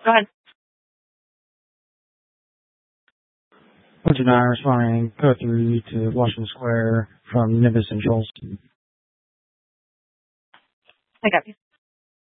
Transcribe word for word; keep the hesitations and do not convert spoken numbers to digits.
Go ahead. one two nine responding, code three to Washington Square from Nimbus and Trolls. I got you.